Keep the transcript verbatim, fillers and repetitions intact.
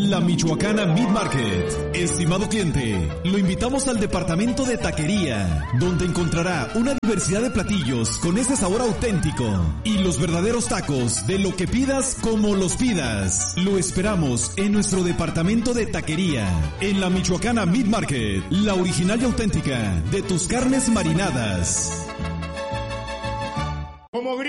La Michoacana Meat Market. Estimado cliente, lo invitamos al departamento de taquería, donde encontrará una diversidad de platillos con ese sabor auténtico y los verdaderos tacos de lo que pidas como los pidas. Lo esperamos en nuestro departamento de taquería, en La Michoacana Meat Market, la original y auténtica de tus carnes marinadas. Como